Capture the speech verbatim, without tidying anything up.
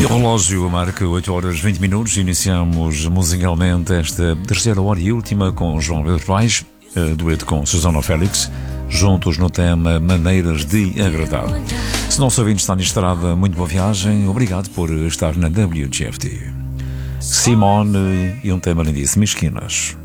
o relógio marca oito horas vinte minutos. Iniciamos musicalmente esta terceira hora e última com João Pedro Paes, dueto com Susana Félix, juntos no tema Maneiras de Agradar. Se não sabem estar na estrada, muito boa viagem. Obrigado por estar na W G F T. Simone e um tema lindíssimo, Esquinas.